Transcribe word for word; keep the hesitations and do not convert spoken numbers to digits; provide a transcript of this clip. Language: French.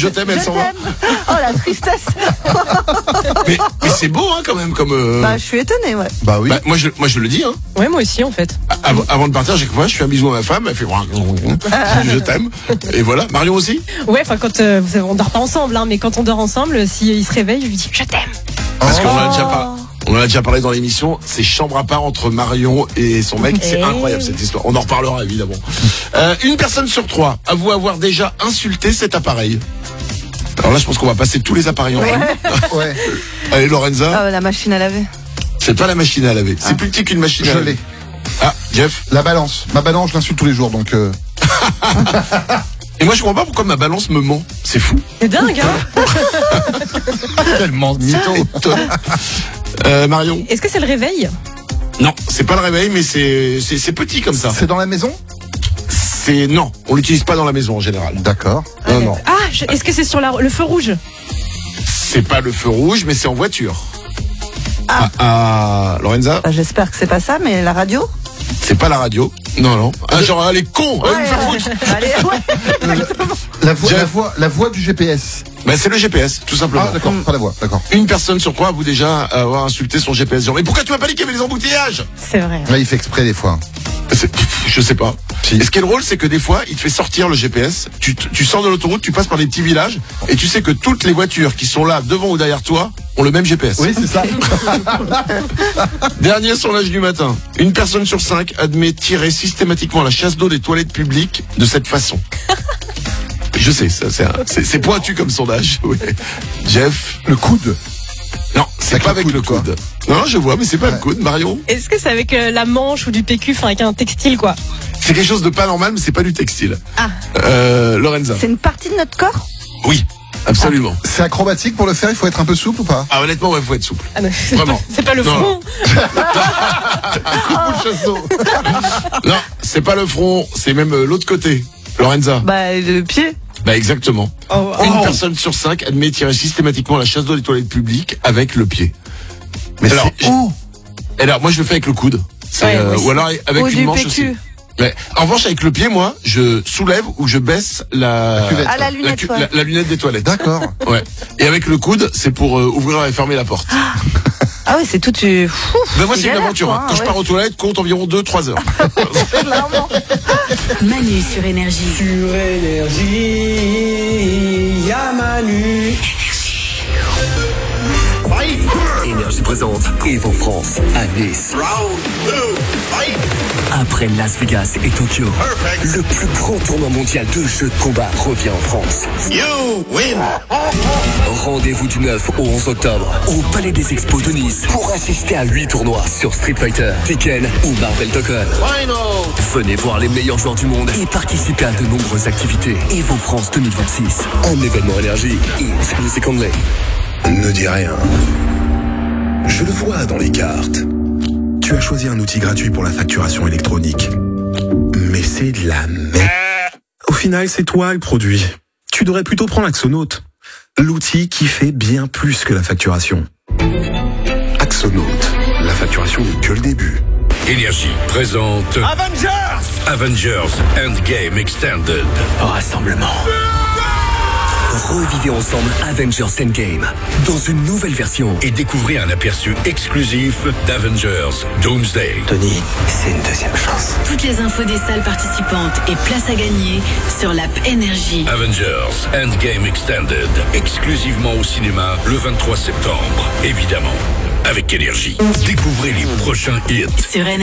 je t'aime, elle Je s'en va. t'aime. Oh la tristesse. Mais, mais c'est beau, hein, quand même, comme. Euh... Bah, je suis étonnée, ouais. Bah oui. Bah, moi, je, moi, je le dis, hein. Ouais, moi aussi, en fait. Avant, avant de partir, j'ai fois, je fais un bisou à ma femme, elle fait je t'aime. Et voilà. Marion aussi? Ouais, enfin, quand euh, vous savez, on dort pas ensemble, hein, mais quand on dort ensemble, s'il se réveille, je lui dis je t'aime. Parce qu'on en a Oh. déjà parlé. On en a déjà parlé dans l'émission, c'est chambre à part entre Marion et son mec, c'est Hey. incroyable cette histoire. On en reparlera évidemment. Euh, une personne sur trois avoue avoir déjà insulté cet appareil. Alors là, je pense qu'on va passer tous les appareils en Ouais. vue. Ouais. Allez Lorenza, Ah, la machine à laver. c'est pas la machine à laver, c'est plus petit qu'une machine à Je laver. l'ai. Ah, Jeff. La balance. Ma balance, je l'insulte tous les jours, donc. Euh... Et moi, je comprends pas pourquoi ma balance me ment. C'est fou. C'est dingue, hein. Tellement mytho. Étonnant. Euh, Marion. Est-ce que c'est le réveil? Non, c'est pas le réveil, mais c'est c'est c'est petit comme ça. C'est dans la maison? C'est non, on l'utilise pas dans la maison en général. D'accord. Non non, Ah, je- est-ce que c'est sur la, le feu rouge? c'est pas le feu rouge, mais c'est en voiture. Ah, ah, Lorenza, Bah, j'espère que c'est pas ça, mais la radio. c'est pas la radio. Non non. Ah genre elle est con, elle va me faire foutre. Allez, ouais. La voix, Jeff. la voix, la voix du G P S. Bah c'est le G P S, tout simplement. Ah, d'accord. Pas la voix. D'accord. Une personne sur trois avoue déjà avoir insulté son G P S. Genre, mais pourquoi tu m'as pas dit qu'il y avait des embouteillages? C'est vrai. Là, il fait exprès des fois. C'est- Je sais pas. Si. Et ce qui est drôle, c'est que des fois, il te fait sortir le G P S. Tu, t- tu sors de l'autoroute, tu passes par des petits villages, et tu sais que toutes les voitures qui sont là, devant ou derrière toi, ont le même G P S. Oui, c'est ça. Dernier sondage du matin. Une personne sur cinq admet tirer systématiquement la chasse d'eau des toilettes publiques de cette façon. Je sais, ça, c'est, un- c'est, c'est pointu comme sondage. Oui. Jeff. Le coude. Non, c'est Avec pas le avec coude, le quoi. coude. Non, je vois, mais c'est pas Ouais. le coude. Marion. Est-ce que c'est avec euh, la manche ou du P Q, enfin avec un textile, quoi? C'est quelque chose de pas normal, mais c'est pas du textile. Ah. Euh, Lorenza. C'est une partie de notre corps. Oui, absolument. C'est acrobatique pour le faire, il faut être un peu souple ou pas? Ah, honnêtement, ouais, faut être souple. Ah, non, c'est Vraiment. pas- C'est pas le Non. front. Coup de chasse d'eau. Non, c'est pas le front, c'est même euh, l'autre côté. Lorenza. Bah, le pied. Bah, exactement. Oh, oh. Une personne sur cinq admet tirer systématiquement la chasse d'eau des toilettes publiques avec le pied. Mais Alors, c'est où? Alors, moi, je le fais avec le coude. C'est, Ouais, euh, moi aussi. ou alors avec Ou une du manche P Q. aussi. Ouais. En revanche, avec le pied, moi, je soulève ou je baisse la, La cuvette. Ah, la la, lunette, cu- ouais. la- la lunette des toilettes. D'accord. Ouais. Et avec le coude, c'est pour euh, ouvrir et fermer la porte. Ah oui, c'est tout. Tu... Fou, Ben moi, c'est une galère, aventure. quoi, hein. hein, Quand je ouais. pars aux toilettes, compte environ deux trois heures. Clairement. Manu sur Énergie. Sur Énergie, y'a Manu. Énergie présente Evo France à Nice. Après Las Vegas et Tokyo, le plus grand tournoi mondial de jeux de combat revient en France. Rendez-vous du neuf au onze octobre au Palais des Expos de Nice pour assister à huit tournois sur Street Fighter, Tekken ou Marvel Dokkan. Venez voir les meilleurs joueurs du monde et participer à de nombreuses activités. Evo France deux mille vingt-six, un événement énergie. It's music only. Ne dis rien. Je le vois dans les cartes. Tu as choisi un outil gratuit pour la facturation électronique. Mais c'est de la merde. Au final, c'est toi le produit. Tu devrais plutôt prendre Axonote. L'outil qui fait bien plus que la facturation. Axonote. La facturation n'est que le début. Énergie présente Avengers! Avengers Endgame Extended. Rassemblement. Revivez ensemble Avengers Endgame dans une nouvelle version. Et découvrez un aperçu exclusif d'Avengers Doomsday. Tony, c'est une deuxième chance. Toutes les infos des salles participantes et places à gagner sur l'app Énergie. Avengers Endgame Extended. Exclusivement au cinéma le vingt-trois septembre. Évidemment, avec Énergie. Découvrez les prochains hits. Sur Énergie.